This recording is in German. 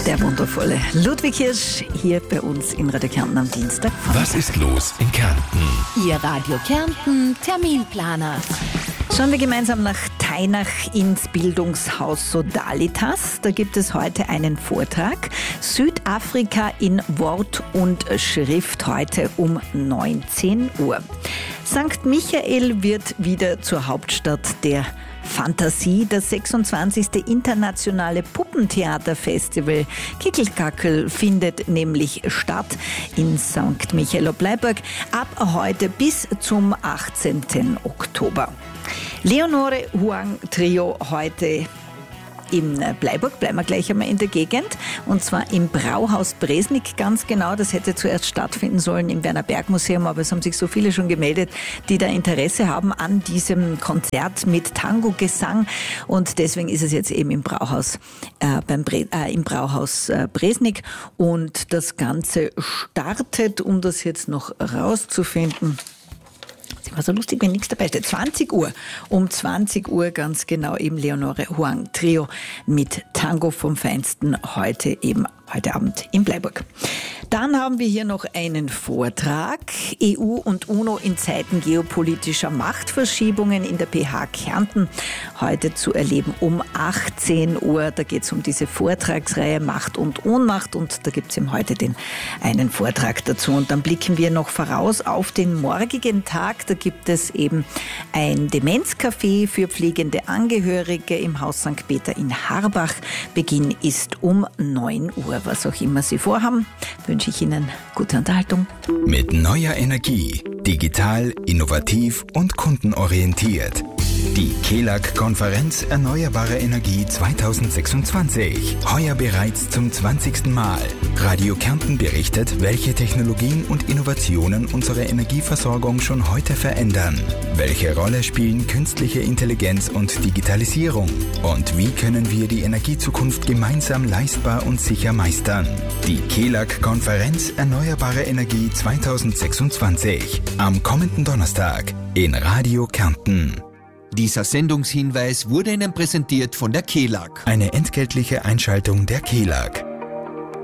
Der wundervolle Ludwig Hirsch hier bei uns in Radio Kärnten am Dienstag. Was ist los in Kärnten? Ihr Radio Kärnten Terminplaner. Schauen wir gemeinsam nach Tainach ins Bildungshaus Sodalitas. Da gibt es heute einen Vortrag. Südafrika in Wort und Schrift heute um 19 Uhr. St. Michael wird wieder zur Hauptstadt der Fantasie. Das 26. internationale Puppentheaterfestival Kickelkackel findet nämlich statt in St. Michael ob Bleiburg ab heute bis zum 18. Oktober. Leonore Huang Trio heute in Bleiburg, bleiben wir gleich einmal in der Gegend, und zwar im Brauhaus Bresnik, ganz genau. Das hätte zuerst stattfinden sollen im Werner-Berg-Museum, aber es haben sich so viele schon gemeldet, die da Interesse haben an diesem Konzert mit Tango-Gesang, und deswegen ist es jetzt eben im Brauhaus, Bresnik, und das Ganze startet, um das jetzt noch rauszufinden. Das war so lustig, wenn nichts dabei steht. 20 Uhr, um 20 Uhr ganz genau, eben Leonore Huang Trio mit Tango vom Feinsten heute Abend in Bleiburg. Dann haben wir hier noch einen Vortrag. EU und UNO in Zeiten geopolitischer Machtverschiebungen in der PH Kärnten. Heute zu erleben um 18 Uhr. Da geht es um diese Vortragsreihe Macht und Ohnmacht, und da gibt es eben heute einen Vortrag dazu. Und dann blicken wir noch voraus auf den morgigen Tag. Da gibt es eben ein Demenzcafé für pflegende Angehörige im Haus St. Peter in Harbach. Beginn ist um 9 Uhr. Was auch immer Sie vorhaben, wünsche ich Ihnen gute Unterhaltung. Mit neuer Energie, digital, innovativ und kundenorientiert. Die KELAG-Konferenz Erneuerbare Energie 2026. Heuer bereits zum 20. Mal. Radio Kärnten berichtet, welche Technologien und Innovationen unsere Energieversorgung schon heute verändern. Welche Rolle spielen künstliche Intelligenz und Digitalisierung? Und wie können wir die Energiezukunft gemeinsam leistbar und sicher meistern? Die KELAG-Konferenz Erneuerbare Energie 2026. Am kommenden Donnerstag in Radio Kärnten. Dieser Sendungshinweis wurde Ihnen präsentiert von der KELAG. Eine entgeltliche Einschaltung der KELAG.